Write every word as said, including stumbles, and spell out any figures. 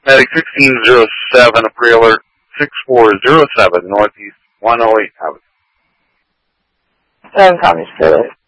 Medic sixteen oh seven, a pre-alert six four oh seven, Northeast one oh eight Avenue. Seven copies, pre-alert.